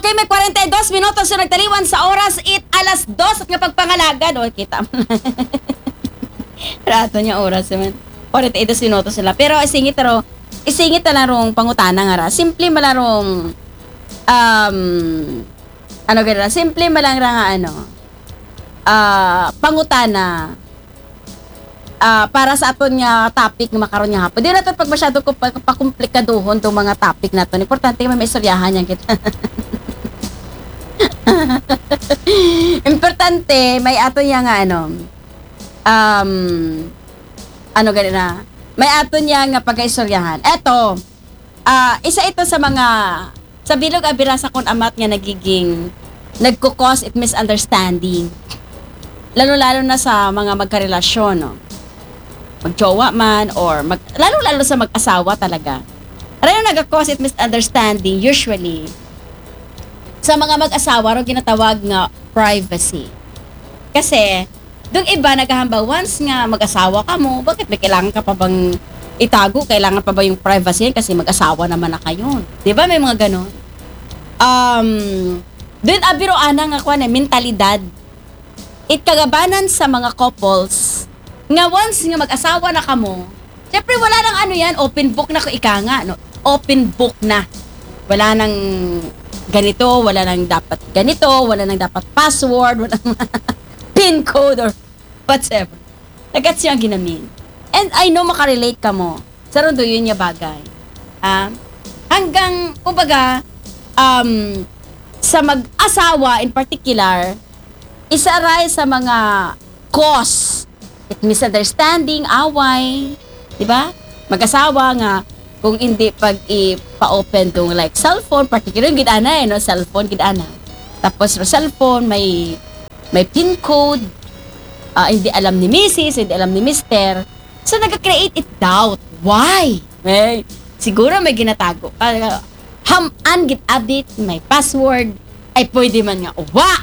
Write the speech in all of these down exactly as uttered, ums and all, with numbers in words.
Okay, may forty-two minutos na nagtaliwan sa oras, it alas dos at nga pagpangalagad. O, kita mo na. Rato niya oras naman. forty-eight minutos sila. Pero isingit ro, isingit na larong pangutana nga ra. Simple malarong, um, ano gano'n, simple malang ra nga ano, ah, uh, pangutana, Uh, para sa aton nga topic nga makaroon nga hapon. Di na ito pag masyado ko pakumplikaduhon itong mga topic na ito. Importante may may istoryahan yan kita. Importante, may aton nga nga ano, um, ano gano'n na, may aton nga nga pag-istoryahan. Eto, uh, isa ito sa mga, sa bilog abira sa kun amat nga nagiging, nagkukos it misunderstanding. Lalo-lalo na sa mga magkarelasyon, no? Magjowa man or mag, lalo-lalo sa mag-asawa talaga. Ano yung nag-cause it misunderstanding usually sa mga mag-asawa ro ginatawag nga privacy. Kasi dung iba naghahamba once nga mag-asawa ka mo, bakit may kailangan ka pa bang itago? Kailangan pa ba yung privacy kasi mag-asawa naman na kayo? 'Di ba may mga ganon? Um, dun abiro ana nga kuan eh, mentalidad. It kagabanan sa mga couples nga once nga mag-asawa na kamo, syempre wala nang ano yan, open book na ko ika nga, no? Open book na. Wala nang ganito, wala nang dapat ganito, wala nang dapat password, wala nang pin code or whatever. Agad siya ginamin. And I know makarelate ka mo. Sa rondo yun niya bagay. Ah, hanggang, kumbaga, um, sa mag-asawa in particular, isa rin sa mga cause it misunderstanding, away, di ba? Mag-asawa nga, kung hindi pag i-pa-open tong like cellphone, particular yung gidana eh, no? Cellphone, gidana. Tapos, no, cellphone, may may pin code, uh, hindi alam ni missus, hindi alam ni mister. So, nag-create it doubt. Why? May, siguro may ginatago. Uh, ham-an, git-update, may password, ay pwede man nga, wa!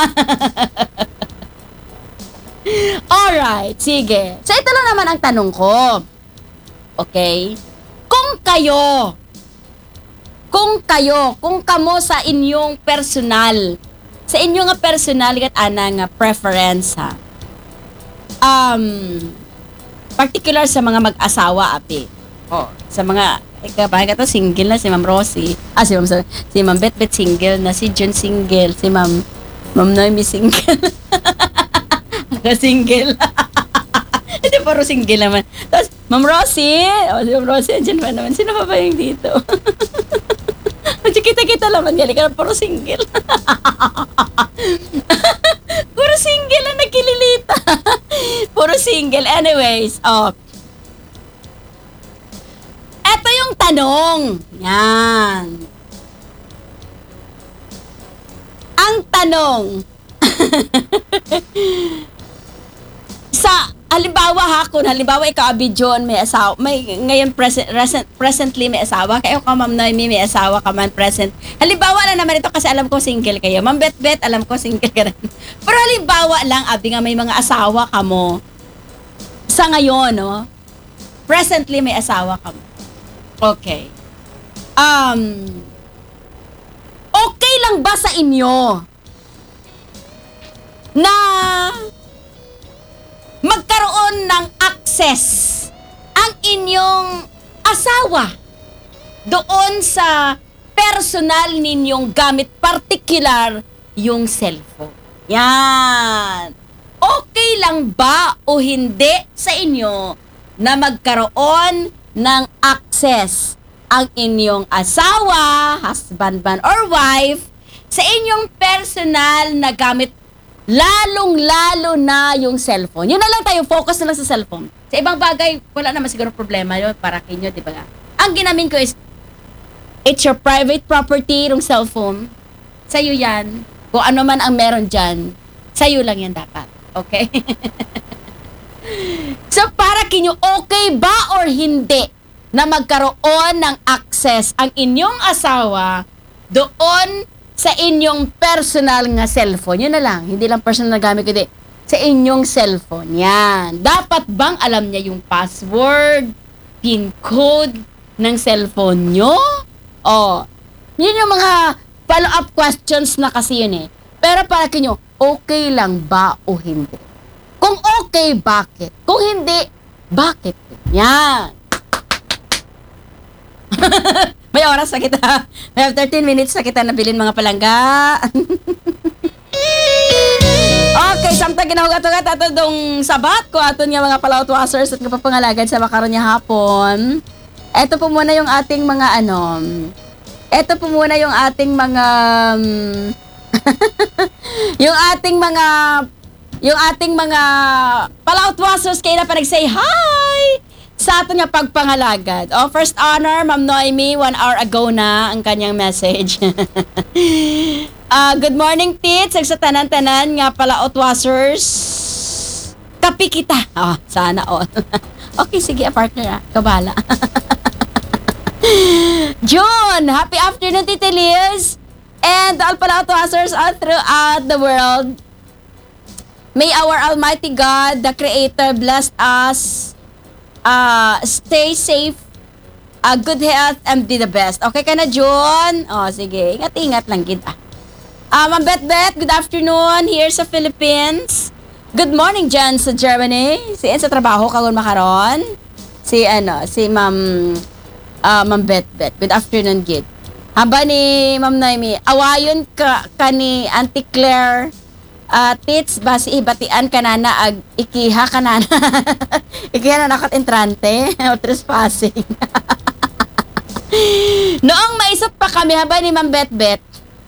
Alright, sige. So, ito lang naman ang tanong ko. Okay? Kung kayo, kung kayo, kung kamo sa inyong personal, sa inyong nga personal kat ana nga preference, ha? Um, particular sa mga mag-asawa, api. Oh, sa mga, ikabahay ka to, single na si Ma'am Rosie. Ah, si Ma'am, si Ma'am Bet Bet single na, si Jun single, si Ma'am, Ma'am Noemi single. Single. Hindi, puro single naman. Tapos, Ma'am Rosie. O, si Ma'am Rosie, andyan pa naman. Sino pa ba yung dito? Kita-kita naman. Gali ka na, puro single. Puro single ang nagkililita. Puro single. Anyways, oh. Eto yung tanong. Yan. Ang tanong. Sa halimbawa ha, kung halimbawa ikaw abidyon may asawa, may ngayon present, present presently may asawa, kayo ka Ma'am Noemi may asawa ka man present. Halimbawa na naman ito kasi alam ko single kayo. Ma'am Bet Bet, alam ko single ka rin. Pero halimbawa lang abi nga may mga asawa ka mo. Sa ngayon, no? Presently may asawa ka mo. Okay. Um Okay lang ba sa inyo na magkaroon ng access ang inyong asawa doon sa personal ninyong gamit, particular yung cellphone? Yan. Okay lang ba o hindi sa inyo na magkaroon ng access ang inyong asawa, husband man or wife, sa inyong personal na gamit, lalong-lalo na yung cellphone? Yun na lang tayo, focus na lang sa cellphone. Sa ibang bagay, wala naman siguro problema yun para kinyo, di ba? Ang ginamin ko is, it's your private property, yung cellphone. Sa'yo yan. Kung ano man ang meron dyan, sa'yo lang yan dapat. Okay? So, para kinyo, okay ba or hindi na magkaroon ng access ang inyong asawa doon sa inyong personal nga cellphone? Yun na lang. Hindi lang personal na gamit, kundi sa inyong cellphone. Yan. Dapat bang alam niya yung password, pin code ng cellphone nyo? O, yun yung mga follow-up questions na kasi yun eh. Pero para kinyo, okay lang ba o hindi? Kung okay, bakit? Kung hindi, bakit? Yan. May oras na kita. May have thirteen minutes na kita nabilin mga palangga. Okay, samtang ginahugat-hugat ato dong sabat ko ato nga mga palautwasers at kapapangalagad sa makaroon niya hapon. Ito po muna yung ating mga ano. Ito po muna yung ating mga um, yung ating mga yung ating mga palautwasers kayo na pa nag-say hi sa ato nga pagpangalagad. Oh, first honor, Ma'am Noemi, one hour ago na ang kanyang message. uh, good morning, tits. Sa tanan-tanan nga pala outwasers. Kapi kita. Oh, sana all. Okay, sige, partner ah. Kabala. June, happy afternoon, Tita Liz. And all pala outwasers all throughout the world. May our Almighty God, the Creator, bless us. Uh, stay safe, uh, good health, and be the best. Okay ka na, June? Oh, sige. Ingat-ingat lang, gid. Ah, uh, Ma'am Bet-Bet, good afternoon here sa Philippines. Good morning, dyan sa Germany. Si En sa trabaho, kagon makaron. Si, ano, si Ma'am, uh, Ma'am Bet-Bet. Good afternoon, gid. Haba ni Ma'am Noemi, awayon ka, ka ni Auntie Claire. Uh, tits, basi ibatian ka na na ag ikiha ka na na. Ikiha na nakot entrante o trespassing. Noong maisap pa kami haba ni Ma'am Bet-Bet,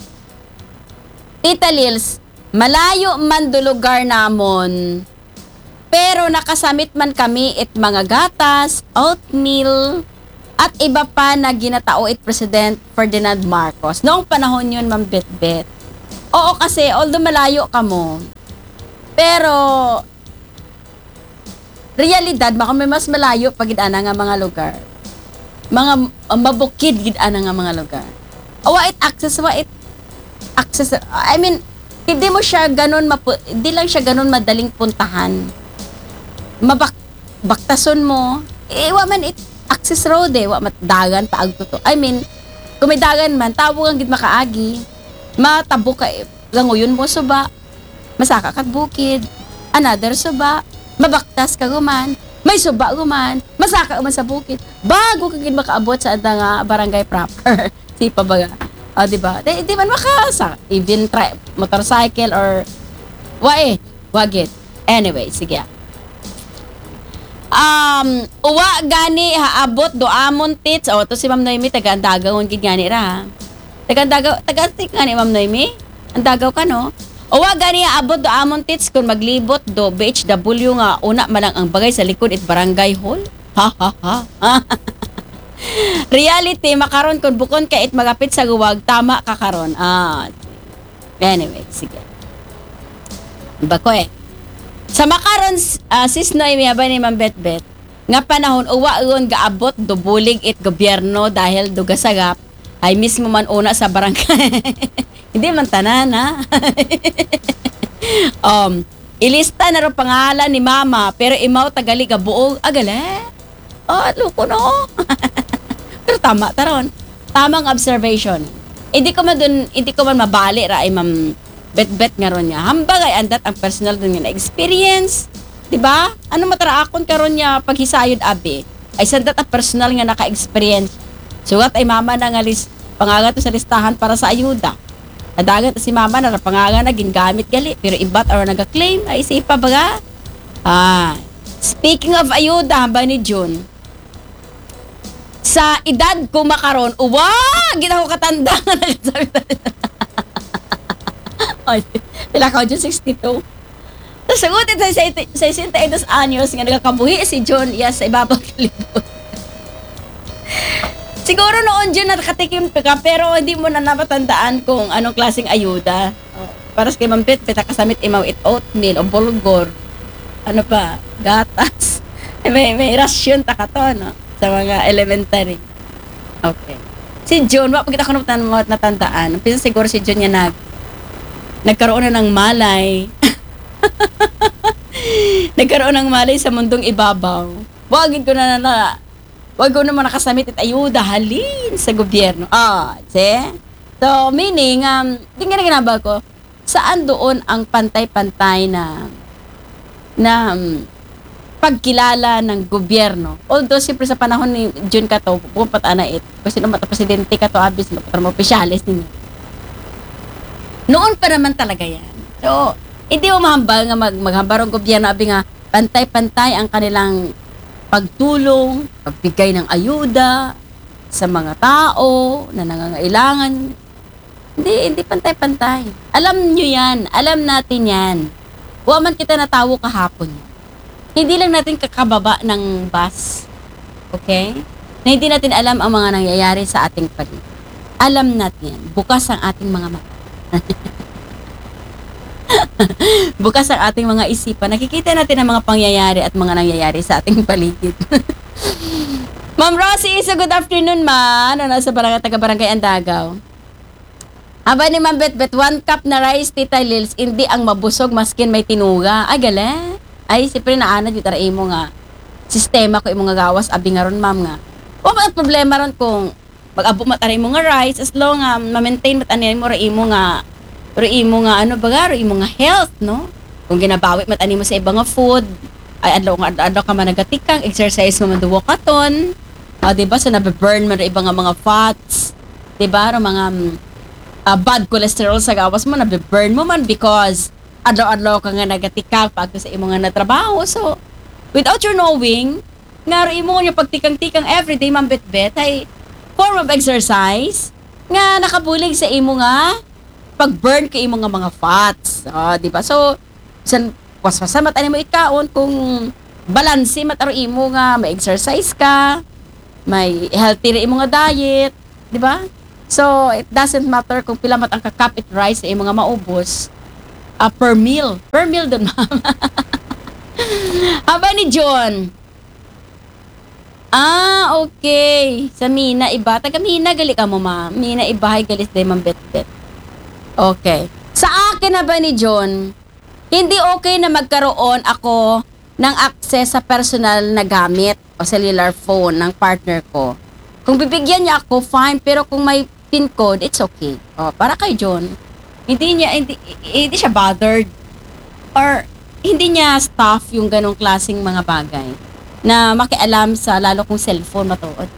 Tita Lils, malayo man do lugar namon. Pero nakasamit man kami it mga gatas, oatmeal, at iba pa na ginatao it President Ferdinand Marcos. Noong panahon yun, Ma'am Bet-Bet. Oo, kasi although malayo ka mo, pero realidad, baka may mas malayo pag gidana nga mga lugar. Mga uh, mabukid gidana nga mga lugar. O, wa it access, wa it access. I mean, hindi mo siya ganun, mapu, hindi lang siya ganun madaling puntahan. Mabak, baktason mo, eh, wa man it access road eh, wa matdagan, paag to. I mean, kung may dagan man, tawag ang gid makaagi. Matabo ka eh. Languyon mo suba. Masaka kat bukid. Another suba. Mabaktas ka guman. May suba guman. Masaka guman sa bukid. Bago ka gid makaabot sa anda nga barangay proper. Di pa baga. O, oh, di ba? Di, di man makasa. Even try motorcycle or wa eh. Wagit. Anyway, sige. Um, uwa gani haabot do amon tits. O, to si Ma'am Noemi taga-andagaw gid gani ra ha. Taga-dagaw, taga-tik nga ni Ma'am Noemi. Ang dagaw ka, no? O wag gani abot do amon tits kung maglibot do B H W nga una malang ang bagay sa likod it barangay hall. Ha ha ha. Reality makaron kung bukon ka it magapit sa guwag tama ka karon. Ah. Anyway, sige. Bako eh. Sa makaron uh, sis Noemi ba ni Ma'am Bet-Bet nga panahon uwa uon gaabot do bulig it gobyerno dahil do gasagap ay mismo man una sa barangay. Hindi man tanan, ha? um, ilista na rin pangalan ni Mama, pero imaw tagali ka buong agale. Oh, luko no. Pero tama, taron. Tamang observation. Hindi ko man dun, hindi ko man mabali ra ay Ma'am Bet-Bet nga ron niya. Hambag ay andat ang personal dun nga na experience. Diba? Ano mataraakon ka ron niya paghisayod abi? Ay sandat ang personal nga naka-experience. Sugat ay Mama na nga list, pangaga to sa listahan para sa ayuda. Adagat si Mama na pangaga na gingamit gali, pero ibat or nag-claim, ay isipa baga. Ah, speaking of ayuda, ba ni June, sa edad ko makaron, uwa, gina ko katanda nga nagsabi na. Ay, pila ka June, sixty-two. Tapos sagutin sa sixty-two anyos nga nagakabuhi si John, yes, sa ibabaw kalibot. Siguro noon dyan nakatikim ka pero hindi mo na napatandaan kung anong klaseng ayuda. Oh, para sa kay Ma'am Bet-Bet kasamit imaw it oatmeal o bulgur. Ano pa? Gatas. may, may rasyon ta ka to, no? Sa mga elementary. Okay. Si John, wapag kita ko na natandaan. Pisa siguro si John niya nag nagkaroon na ng malay. Nagkaroon ng malay sa mundong ibabaw. Wagin ko na na, na wag ko naman nakasamit at ayuda halin sa gobyerno. Ah, see? So, meaning, um, di nga na ginaba ko, saan doon ang pantay-pantay na na um, pagkilala ng gobyerno. Although, siyempre sa panahon ni June Cato, bupat anait, kasi naman presidente ka to, abis, naman opisyalis ninyo. Noon pa naman talaga yan. So, hindi mo mahambal nga mag, maghambarong gobyerno, abi nga, pantay-pantay ang kanilang pagtulong, pagbigay ng ayuda sa mga tao na nangangailangan. Hindi, hindi pantay-pantay. Alam nyo yan. Alam natin yan. Huwag man kita natawo kahapon. Hindi lang natin kakababa ng bus. Okay? Na hindi natin alam ang mga nangyayari sa ating paligid. Alam natin yan. Bukas ang ating mga mata. Bukas ang ating mga isipan. Nakikita natin ang mga pangyayari at mga nangyayari sa ating paligid. Ma'am Rosie, so good afternoon, ma. Ano, nasa barangay, taga-barangay Andagaw. Aba ni Ma'am Bet-Bet, one cup na rice, Tita Lils, hindi ang mabusog maskin may tinuga. Ay, gala. Ay, siyempre naanad yung taray mo nga. Sistema ko yung mga gawas, abi nga ron, ma'am nga. O, ang problema ron kung mag-abo mataray mo nga rice, as long nga, um, ma-maintain mataray mo, rai mo nga, rai mo nga, ano baga, rai mo nga health, no? Kung ginabawi mataray mo sa ibang nga food, ay adlaw nga, adlaw ka managatikang, exercise mo maduwa ka ton. O, diba? So, nabe-burn mo rai ibang nga mga fats. Diba? Ro mga uh, bad cholesterol sa gawas mo, nabe-burn mo man because adlaw-adlaw ka nga nagatikang pag sa imo nga na trabaho. So, without your knowing, nga ro imo nga pagtikang-tikang everyday, Ma'am Bet-Bet, ay form of exercise nga nakabulig sa imo nga pag-burn ka imo nga mga fats. Oh, di ba? So, san waswasa mat ani mo ikaon kung balanse mat aro imo nga may exercise ka, may healthy ra imo nga diet, di ba? So, it doesn't matter kung pila mat ang kakapit rice sa imo nga maubos. Uh, per meal. Per meal dun, ma'am. Aba ni John. Ah, okay. Sa Mina, iba. Taga Mina, gali ka mo, ma'am. Mina, ibahay, galis day, ma'am, bet-bet. Okay. Sa akin na ba ni John, hindi okay na magkaroon ako ng access sa personal na gamit o cellular phone ng partner ko. Kung bibigyan niya ako, fine. Pero kung may PIN code, it's okay. O, para kay John, hindi niya, hindi, hindi siya bothered. Or, hindi niya stuff yung ganong klaseng mga bagay na makialam sa lalo kong cellphone matuod.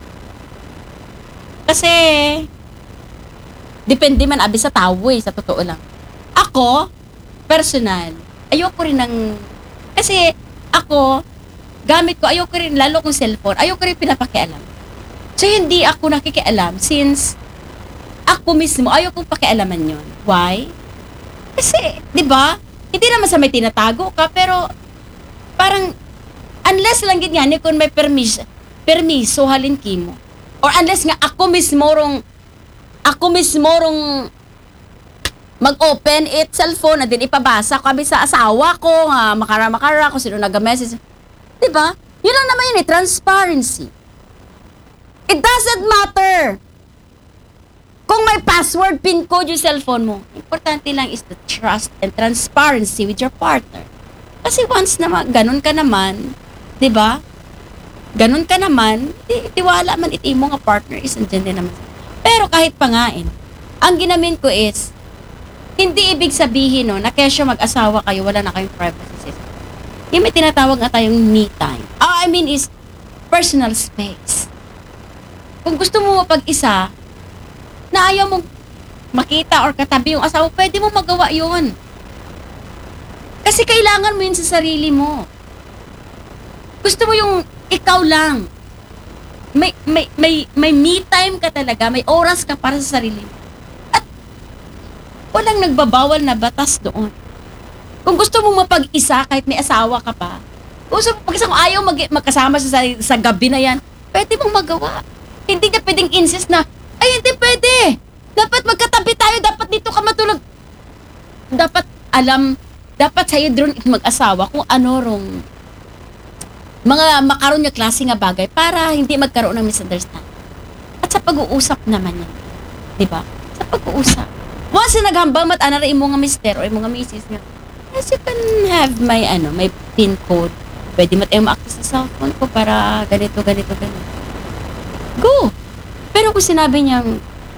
Kasi, depende man abi sa tao eh, sa totoo lang. Ako, personal, ayoko rin ng, kasi ako, gamit ko, ayoko rin, lalo kong cellphone, ayoko rin pinapakialam. So, hindi ako nakikialam since ako mismo, ayoko pakialaman yun. Why? Kasi, di ba, hindi naman sa may tinatago ka, pero parang, unless lang ganyan, kung may permis, permiso halin kimo. Or unless nga ako mismo rong, ako mismo rong mag-open it cellphone na din ipabasa ko abi sa asawa ko, nga makara-makara kung sino nag-message. Di ba? Yun lang naman yun eh, transparency. It doesn't matter kung may password, PIN code yung cellphone mo. Importante lang is the trust and transparency with your partner. Kasi once na ma- ganun ka naman, di ba? Ganun ka naman, di, tiwala man iti mo nga partner is andyan din naman. Pero kahit pangain, ang ginamin ko is, hindi ibig sabihin no, na kesyo mag-asawa kayo, wala na kayong privacy. Yung may tinatawag nga tayong me time. Oh, I mean is, personal space. Kung gusto mo mapag-isa, na ayaw mong makita or katabi yung asawa, pwede mo magawa yun. Kasi kailangan mo yun sa sarili mo. Gusto mo yung ikaw lang. May, may, may, may me time ka talaga, may oras ka para sa sarili mo. At walang nagbabawal na batas doon. Kung gusto mong mapag-isa kahit may asawa ka pa, kung gusto mong pag-isa kung ayaw mag- magkasama sa, sa gabi na yan, pwede mong magawa. Hindi ka pwedeng insist na, ay, hindi pwede. Dapat magkatabi tayo. Dapat dito ka matulog. Dapat alam, dapat sa'yo drone mag-asawa kung ano rong mga makaroon niya klase nga bagay para hindi magkaroon ng misunderstanding. At sa pag-uusap naman yan. Diba? Sa pag-uusap. Once na naghambang mat-anara imo nga mister o imo nga misis nga, yes, you can have my, ano, my PIN code. Pwede mo tayo ma-access sa cellphone ko para ganito, ganito, ganito. Go! Pero kung sinabi niyang,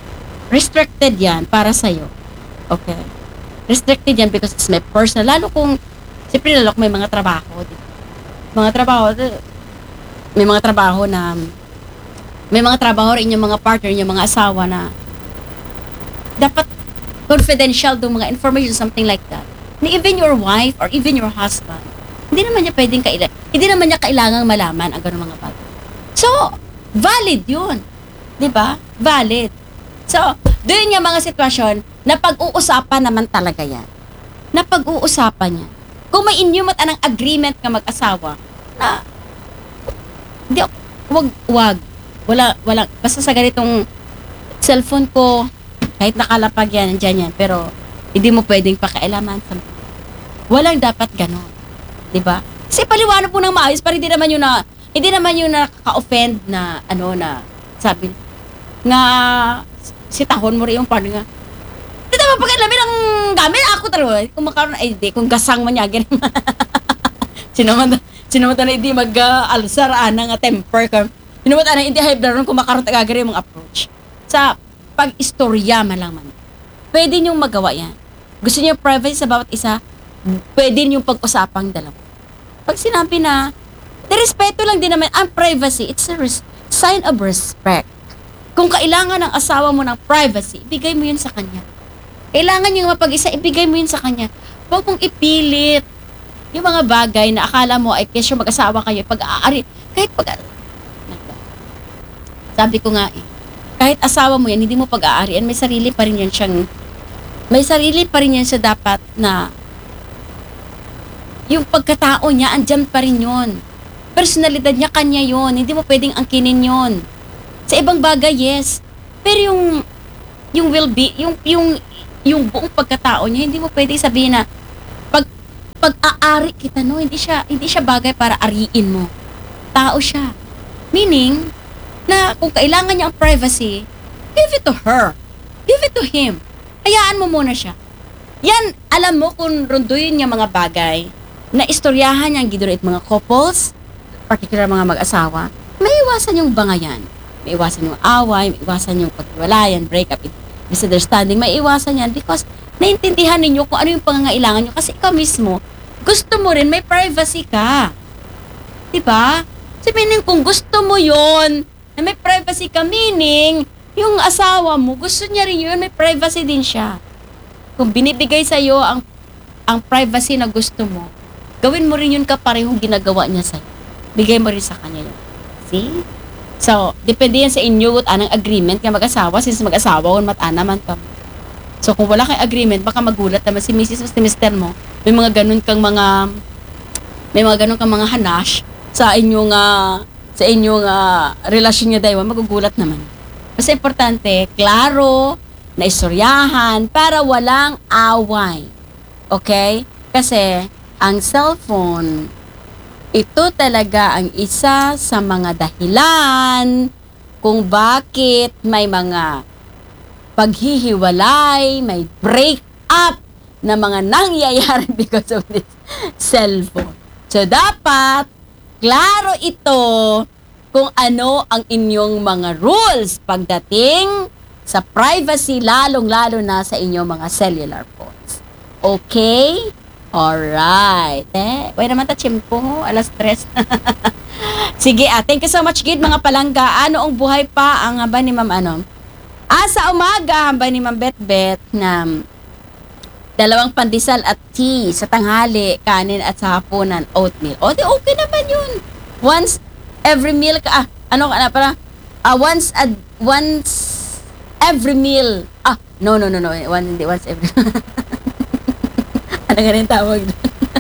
restricted yan para sa'yo. Okay? Restricted yan because it's my personal. Lalo kung, siyempre lalo kung may mga trabaho. Di ba? Mga trabaho, may mga trabaho na, may mga trabaho rin yung mga partner, yung mga asawa na, dapat confidential do mga information, something like that. And even your wife or even your husband, hindi naman niya pwedeng kailangan, hindi naman niya kailangang malaman ang ganung mga bagay. So, valid yun. Di ba? Valid. So, doon yung mga sitwasyon na pag-uusapan naman talaga yan. Na pag-uusapan yan. Kung may inyumat anang agreement ka mag-asawa, na, hindi, wag, wag. Wala, wala, basta sa ganitong cellphone ko, kahit nakalapag yan, andyan yan, pero hindi mo pwedeng pakialaman. Walang dapat ganon. Diba? Kasi paliwanag po ng maayos, para hindi naman yun na, hindi naman yun nakaka-offend na, ano na, sabi, nga, sitahon mo rin yung partner nga, hindi naman pakialamin ang gamit, ako talaga, kung makaroon, ay hindi, kung gasang man niya, ganyan. Sinaman, sinaman na hindi mag-alsar, uh, anang temper ka, sinaman na hindi high blood, kung makaroon tagagari yung approach. Sa pag-istorya man lang man. Pwede niyong magawa yan. Gusto niyo privacy sa bawat isa, pwede niyong pag-usapang dalawa. Pag sinabi na, de respeto lang din naman, ang privacy, it's a res- sign of respect. Kung kailangan ng asawa mo ng privacy, ibigay mo yun sa kanya. Kailangan niyong mapag-isa, ibigay mo yun sa kanya. Huwag mong ipilit yung mga bagay na akala mo ay kesyo mag-asawa kayo, pag-aari, kahit pag sabi ko nga eh, kahit asawa mo yan, hindi mo pag-aarian, may sarili pa rin yan siyang, may sarili pa rin yan siya dapat na, yung pagkatao niya, andyan pa rin yun. Personalidad niya, kanya yun. Hindi mo pwedeng angkinin yun. Sa ibang bagay, yes. Pero yung, yung will be, yung, yung, yung buong pagkatao niya, hindi mo pwedeng sabihin na, pag, pag-aari kita, no, hindi siya, hindi siya bagay para ariin mo. Tao siya. Meaning, na kung kailangan niya ang privacy, give it to her. Give it to him. Hayaan mo muna siya. Yan, alam mo kung runduin niya mga bagay na istoryahan niya ang gidurit mga couples, particular mga mag-asawa, may iwasan yung bangayan. May iwasan yung away, may iwasan yung paghiwalayan, breakup, misunderstanding, may iwasan yan because naintindihan ninyo kung ano yung pangangailangan nyo kasi ikaw mismo, gusto mo rin may privacy ka. Diba? So, meaning kung gusto mo yon na may privacy ka, meaning, yung asawa mo, gusto niya rin yun, may privacy din siya. Kung binibigay sa'yo ang, ang privacy na gusto mo, gawin mo rin yun kaparehong ginagawa niya sa'yo. Bigay mo rin sa kanya yun. See? So, depende yan sa inyo at anong agreement kaya mag-asawa, since mag-asawa, kung mata naman ka. So, kung wala kang agreement, baka magulat naman si Missus o si Mister mo, may mga ganun kang mga, may mga ganun kang mga hanash sa inyong, uh, sa inyong uh, relasyon niya dahil magugulat naman. Basta importante, klaro, na istoryahan para walang away. Okay? Kasi, ang cellphone, ito talaga ang isa sa mga dahilan kung bakit may mga paghihiwalay, may break up na mga nangyayari because of this cellphone. So, dapat, klaro ito kung ano ang inyong mga rules pagdating sa privacy, lalong-lalo na sa inyong mga cellular phones. Okay? Alright. Eh, wait naman ta, chimpo. Alas tres. Sige, ah, thank you so much, Gid, mga palangga. Ano ang buhay pa ang haba ni Ma'am ano? Ah, sa umaga, haba ni Ma'am Bet-Bet na dalawang pandesal at tea sa tanghali, kanin at sa hapunan, oatmeal. O, di okay naman yun. Once every meal ka, ah, ano ka na para, ah, once, ad, once every meal. Ah, no, no, no, no. One, hindi, once every ano nga rin tawag doon?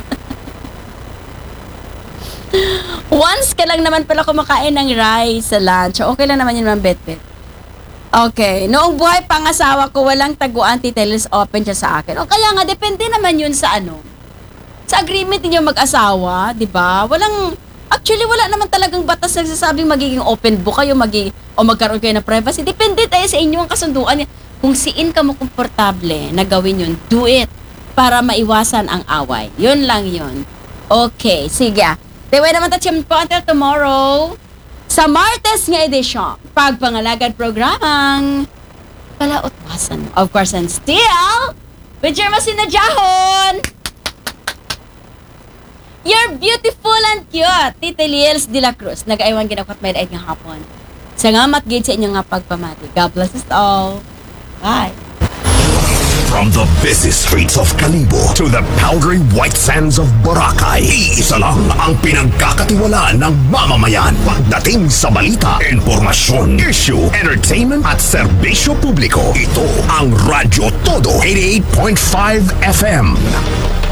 Once ka lang naman pala kumakain ng rice sa lunch. Okay lang naman yun, Ma'am Bet-Bet. Okay. Noong buhay pangasawa ko, walang taguan, titeles open siya sa akin. O kaya nga, depende naman yun sa ano. Sa agreement ninyo mag-asawa, di ba? Walang, actually, wala naman talagang batas na nagsasabing magiging open book kayo, magiging, o magkaroon kayo ng privacy. Depende tayo sa inyong kasunduan. Kung siin ka mo komportable na gawin yun, do it. Para maiwasan ang away. Yun lang yun. Okay, sige ah. Tewe naman ta po until tomorrow sa Martes nga edisyon. Pagpangalagan programang palautwasan mo. Of course, and still, with your masinadjahon, you're beautiful and cute. Tita Liels de la Cruz. Nag-aiwan ginakot may daig nga hapon. Salamat gid sa inyong nga pagpamati. God bless us all. Bye. From the busy streets of Calibo to the powdery white sands of Boracay, iisa lang ang pinagkakatiwalaan ng mamamayan pagdating sa balita, informasyon, issue, entertainment at serbisyo publiko. Ito ang Radyo Todo eighty-eight point five F M.